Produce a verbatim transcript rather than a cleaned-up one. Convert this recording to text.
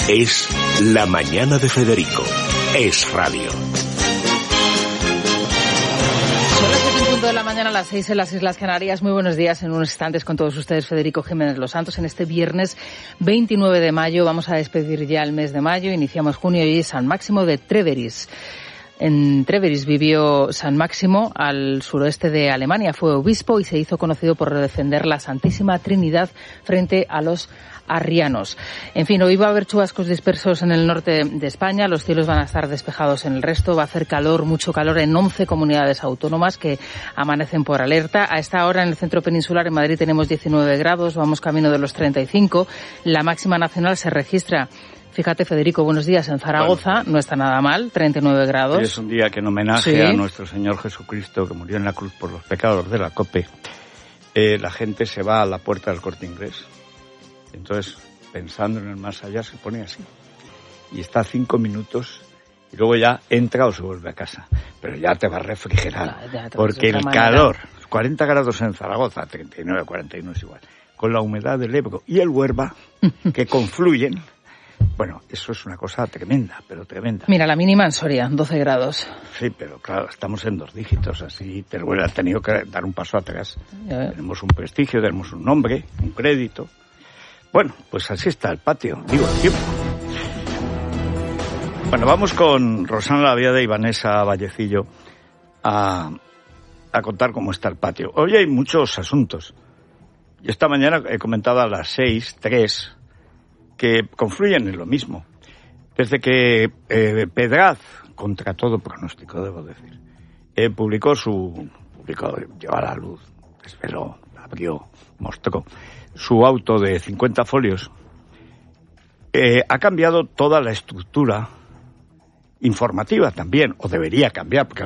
Es La Mañana de Federico. Es radio. Son las siete en punto de la mañana, a las seis en las Islas Canarias. Muy buenos días, en unos instantes con todos ustedes, Federico Jiménez Los Santos. En este viernes veintinueve de mayo vamos a despedir ya el mes de mayo, iniciamos junio y San Máximo de Treveris. En Treveris vivió San Máximo, al suroeste de Alemania. Fue obispo y se hizo conocido por defender la Santísima Trinidad frente a los arrianos. En fin, hoy va a haber chubascos dispersos en el norte de España, los cielos van a estar despejados en el resto, va a hacer calor, mucho calor en once comunidades autónomas que amanecen por alerta. A esta hora en el centro peninsular, en Madrid, tenemos diecinueve grados, vamos camino de los treinta y cinco. La máxima nacional se registra, fíjate, Federico, buenos días, en Zaragoza, bueno, no está nada mal, treinta y nueve grados. Hoy es un día que en homenaje sí. a nuestro Señor Jesucristo, que murió en la cruz por los pecados de la COPE, eh, la gente se va a la puerta del Corte Inglés. Entonces, pensando en el más allá, se pone así. Y está cinco minutos y luego ya entra o se vuelve a casa. Pero ya te va a refrigerar. Ya, ya te porque el manera. calor, cuarenta grados en Zaragoza, treinta y nueve, cuarenta y uno es igual, con la humedad del Ebro y el Huerva, que confluyen. Bueno, eso es una cosa tremenda, pero tremenda. Mira, la mínima en Soria, doce grados. Sí, pero claro, estamos en dos dígitos, así, pero bueno, ha tenido que dar un paso atrás. Tenemos un prestigio, tenemos un nombre, un crédito. Bueno, pues así está el patio, digo, el tiempo. Bueno, vamos con Rosana Laviada y Vanessa Vallecillo a, a contar cómo está el patio. Hoy hay muchos asuntos. Yo esta mañana he comentado a las seis, tres, que confluyen en lo mismo. Desde que eh, Pedraz, contra todo pronóstico, debo decir, eh, publicó su... publicó, llevó a la luz, desveló, abrió, mostró su auto de cincuenta folios, eh, ha cambiado toda la estructura informativa también, o debería cambiar, porque